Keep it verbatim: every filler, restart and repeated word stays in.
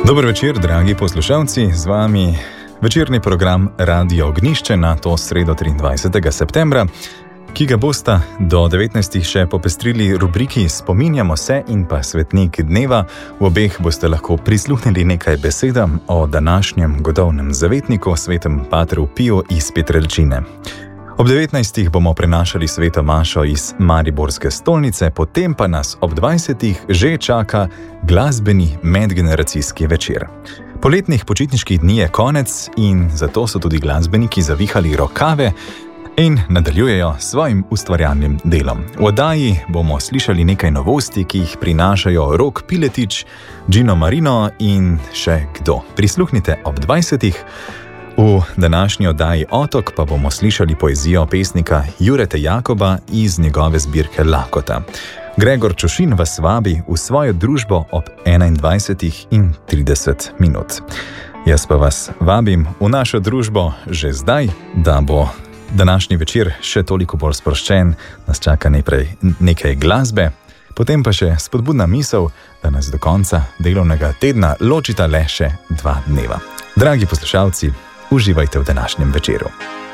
Dober večer, dragi poslušalci, z vami večerni program Radio Ognjišče na to sredo triindvajsetega septembra, ki ga bosta do devetnajstih še popestrili rubriki Spominjamo se in pa Svetnik dneva. V obeh boste lahko prisluhnili nekaj besedam o današnjem godovnem zavetniku, svetem patru Piju iz Petrelčine. Ob devetnajstih bomo prenašali sveto mašo iz mariborske stolnice, potem pa nas ob dvajsetih že čaka glasbeni medgeneracijski večer. Poletnih počitniških dni je konec in zato so tudi glasbeniki zavihali rokave in nadaljujejo s svojim ustvarjalnim delom. V oddaji bomo slišali nekaj novosti, ki jih prinašajo Rok Piletič, Gino Marino in še kdo. Prisluhnite ob dvajsetih. V današnji oddaji Otok pa bomo slišali poezijo pesnika Jureta Jakoba iz njegove zbirke Lakota. Gregor Čušin vas vabi v svojo družbo ob enaindvajsetih in trideset minut. Jaz pa vas vabim v našo družbo že zdaj, da bo današnji večer še toliko bolj sproščen. Nas čaka najprej nekaj glasbe, potem pa še spodbudna misel, da nas do konca delovnega tedna ločita le še dva dneva. Dragi poslušalci, uživajte v današnjem večeru.